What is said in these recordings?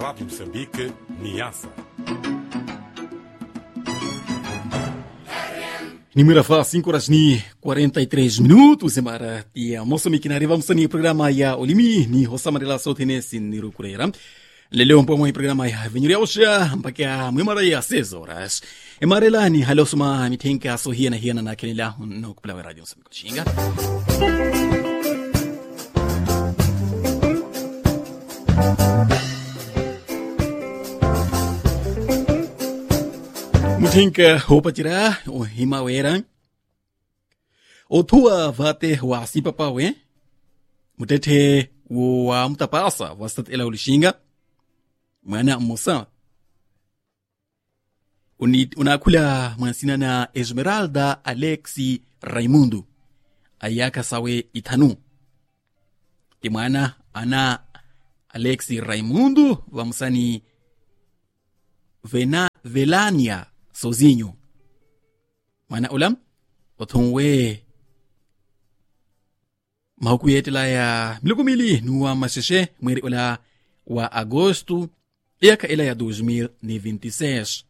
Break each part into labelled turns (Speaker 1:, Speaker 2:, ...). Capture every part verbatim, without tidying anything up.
Speaker 1: Rádio Moçambique, Niassa.
Speaker 2: Nimerafaa cinco horas ni quarenta e três minutos emara ya Moçambique na riva msani programa ya Olimi ni hosamarela sote nesi nirukurera. Leleo mpomo hii programa ya vinyuri osha mpaka mwimara ya seis horas. Emarela ni halosuma mitenka so hiena hiena na kenila no kupela radio Moçambique kushinga. Mutinka hopatira o himawera o tua vate wa sipapawe mutete wa mtapasa wasat ela ulishinga mwana musa uni unakula mwansina na Esmeralda Alexi Raimundo ayaka sawe itanu imana ana Alexi Raimundo vamsani vena velania sozinho mana ulam othonwe mahukuyetela ya mlukumili nuwa maseshe mweri ola wa agosto eka ela ya dois mil e vinte e seis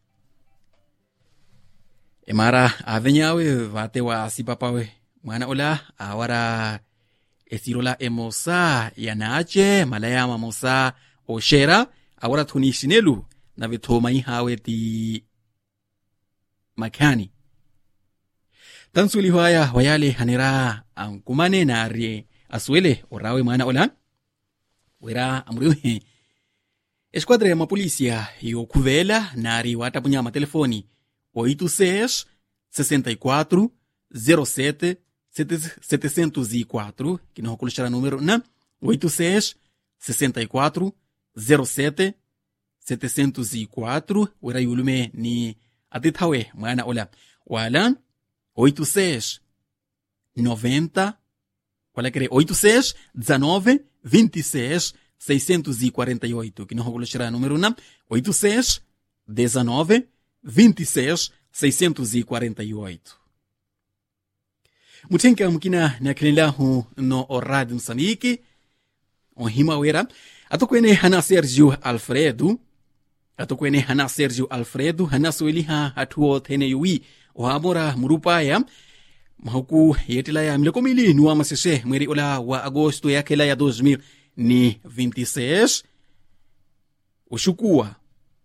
Speaker 2: emara avenyawe vate wa sipapawe mana ola awara esirola emosa yanache malayama mosa oshera awara thunishinelu na vithoma ihawe ti makani tansuli hwaya wayale hanira ankumane na rie aswele orawe mana ola wera amriwe esquadra ya mapolisia yo kuvela nari watapunya ma telefoni oito seis sessenta e quatro zero sete setecentos e quatro que não colocar número na oito seis sessenta e quatro zero sete setecentos e quatro wera yulume ni atitawe mwana ola wala oito seis noventa wala kere oito seis dezenove vinte e seis seiscentos e quarenta e oito que não vou colocar número na oito seis dezenove vinte e seis seiscentos e quarenta e oito mutenka mukina na kinilahu no Radio Moçambique on himawera atokwene hana Sergio Alfredo atokwene hana Sergio Alfredo hana soiliha hatuo tene yui ohamora murupaya mahuku yetila ya mlekomili nuwa masese mweri ola wa agosto ya kela ya dois mil e vinte e seis ushukua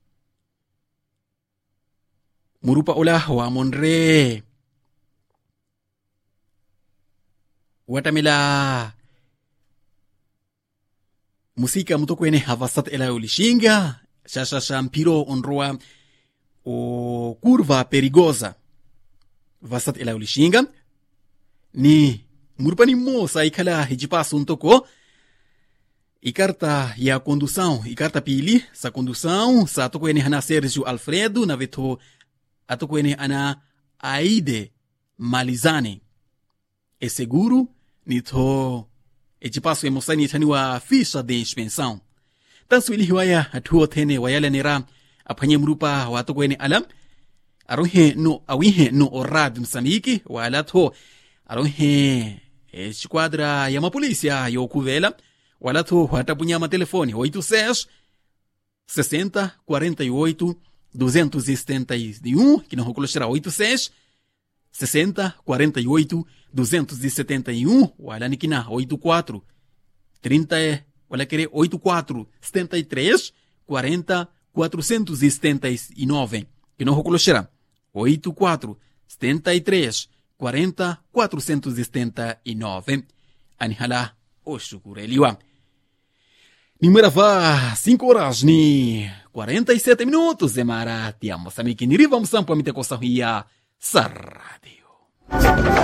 Speaker 2: murupa ola wa monre watamila musika mutokwene havasat ela ulishinga shasha shampiro onroa o curva perigosa vasat ela ulishinga ni murpani mosa ikala hijipasu untoko ikarta ya condução ikarta pili sa condução sa tokwene hana Sergio Alfredo na veto atokwene ana Aide Malizane e seguro nito hijipasu emosani taniwa ficha de inspeção tansu ili hiwaya atuo tene wayala nera apanye mrupa watokwene alam arohe no awihe no Radio Moçambique wala to arohe esquadra ya mapolisia yo kuvela wala to watapunya ma telefone oito seis sessenta quarenta e oito duzentos e setenta e um que não colocará oito seis sessenta quarenta e oito duzentos e setenta e um wala nikina oito quatro trinta wala querer oito quatro setenta e três quarenta quatrocentos e setenta e nove que não colocará oito quatro setenta e três quarenta quatrocentos e setenta e nove anihala oshukureliwa Nimerava cinco horas ni quarenta e sete minutos de Mara Moçambique ni riva msampo amite kosa hiya sa radio